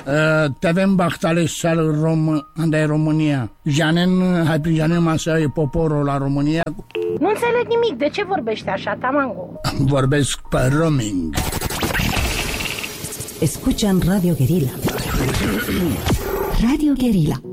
Te avem Bachtaleșal unde e România. Janen, hai pe Janen, masă e poporul la România. Nu înțeleg nimic, de ce vorbești așa, Tamango? Vorbesc pe roaming. Escuchan Radio Guerilla. Radio Guerilla.